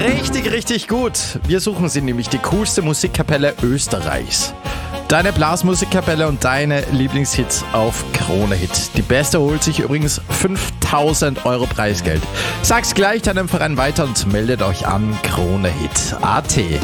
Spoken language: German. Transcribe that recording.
Richtig, richtig gut. Wir suchen sie nämlich, die coolste Musikkapelle Österreichs. Deine Blasmusikkapelle und deine Lieblingshits auf Krone Hit. Die beste holt sich übrigens 5.000 Euro Preisgeld. Sag's gleich deinem Verein weiter und meldet euch an kronehit.at.